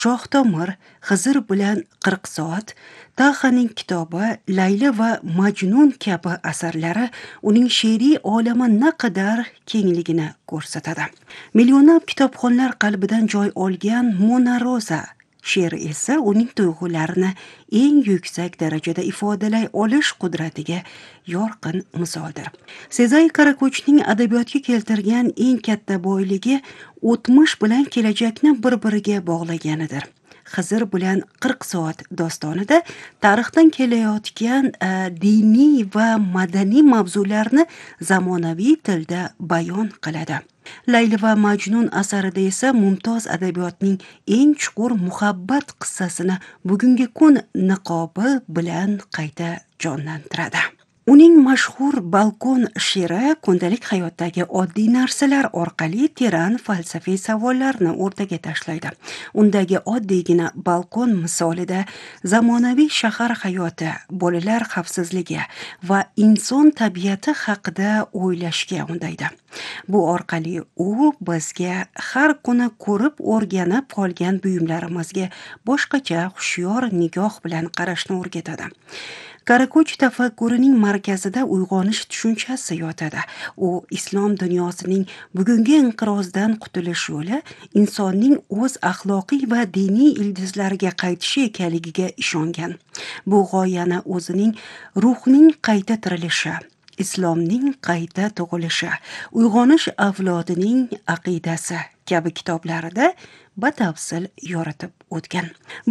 Shohtomir, Xizr bilan 40 soat, Tahaning kitobi, Layli va Majnun kabi asarlari uning she'riy olami naqadar kengligini ko'rsatadi. Millionlab kitobxonlar qalbidan joy olgan Mona Rosa she'ri esa uning tuyg'ularini eng yuksak darajada ifodalay olish qudratiga yorqin misoldir. Sezai Karakochning adabiyotga keltirgan eng katta boyligi o'tmish bilan kelajakni bir-biriga bog'laganidir. Xizr bilan 40 soat dostonida tarixdan kelayotgan diniy va madaniy mavzularni zamonaviy tilda bayon qiladi. Layli va Majnun asarida esa mumtoz adabiyotning eng chuqur muhabbat qissasini bugungi kun niqobi bilan qayta jonlantiradi. Uning mashhur balkon she'ri kundalik hayotdagi oddiy narsalar orqali teran falsafiy savollarni o'rtaga tashlaydi. Undagi oddiygina balkon misolida zamonaviy shahar hayoti, bolalar xavfsizligi va inson tabiati haqida o'ylashga undaydi. Bu orqali u bizga har kuni ko'rib o'rganib qolgan buyumlarimizga boshqacha hushyor nigoh bilan qarashni o'rgatadi. Karakoch tafakkurining markazida uyg'onish tushunchasi yotadi. U islom dunyosining bugungi inqirozdan qutulish yo'li insonning o'z axloqiy va diniy ildizlariga qaytishi ekanligiga ishongan. Bu g'oyani o'zining ruhning qayta tirilishi, islomning qayta tug'ilishi, uyg'onish avlodining aqidasi kabi kitoblarida batafsil yoritib o'tgan.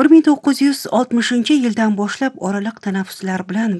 1960-yildan boshlab oraliq tanaffuslar bilan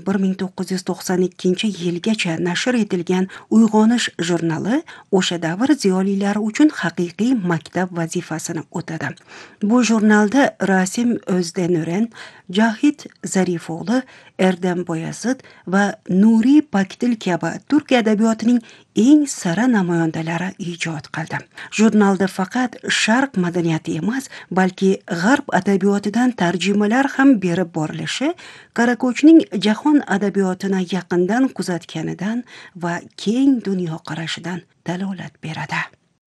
1992-yilgacha nashr etilgan Uyg'onish jurnali o'sha davr ziyolilari uchun haqiqiy maktab vazifasini o'tadi. Bu jurnalda Rasim O'zdenören, Jahid Zarifoğlu, Erdem Boyazid va Nuriy Pakdil kabi turk adabiyotining eng sara namoyandalari ijod qildi. Jurnalda faqat sharq madaniyati emas, balki g'arb adabiyotidan tarjimalar ham berib borilishi Karakochning jahon adabiyotini yaqindan kuzatganidan va keng dunyoqarashidan dalolat beradi.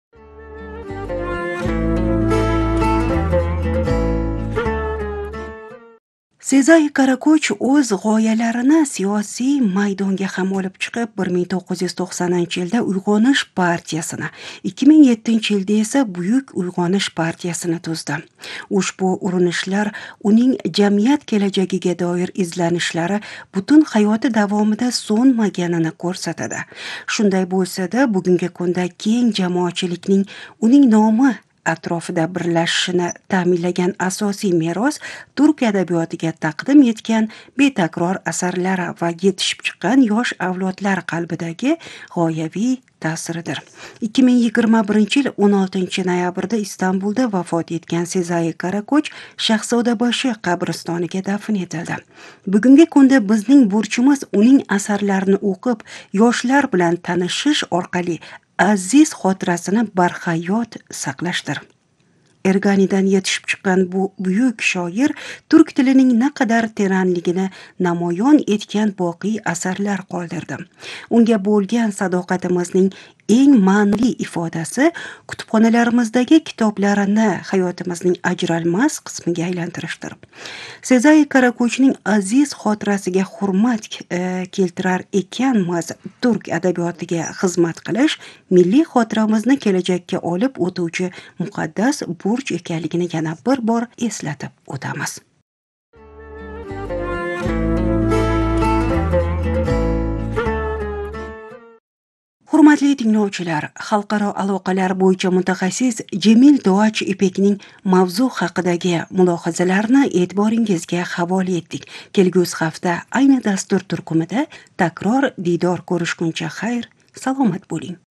Sezai Karakoch o'z g'oyalarini siyosiy maydonga ham olib chiqib 1990-yilda Uyg'onish partiyasini, 2007-yilda esa Buyuk Uyg'onish partiyasini tuzdi. Ushbu urinishlar uning jamiyat kelajagiga doir izlanishlari butun hayoti davomida so'nmaganini ko'rsatadi. Shunday bo'lsa-da, bugungi kunda keng jamoatchilikning uning nomi atrofida birlashishini ta'minlagan asosiy meros turk adabiyotiga taqdim etgan betakror asarlari va yetishib chiqqan yosh avlodlar qalbidagi g'oyaviy ta'siridir. 2021-yil 16-noyabrda Istanbulda vafot etgan Sezai Karakoch Shahzodaboshi qabristoniga dafn etildi. Bugungi kunda bizning burchimiz uning asarlarini o'qib, yoshlar bilan tanishish orqali aziz xotirasini barhayot saqlashdir. Erganidan yetishib chiqqan bu buyuk shoir turk tilining naqadar teranligini namoyon etgan boqiy asarlar qoldirdi. Unga bo'lgan sadoqatimizning eng ma'naviy ifodasi kutubxonalarimizdagi kitoblarini hayotimizning ajralmas qismiga aylantirishdir. Sezai Karakochning aziz xotirasiga hurmat keltirar ekanmiz, turk adabiyotiga xizmat qilish milliy xotiramizni kelajakka olib o'tuvchi muqaddas burch ekanligini yana bir bor eslatib o'tamiz. Hurmatli tinglovchilar, xalqaro aloqalar bo'yicha mutaxassis Jamil Doach Ipekning mavzu haqidagi mulohazalarini e'tiboringizga havola etdik. Kelgusi hafta ayni dastur turkumida takror diydor ko'rishguncha xayr, salomat bo'ling.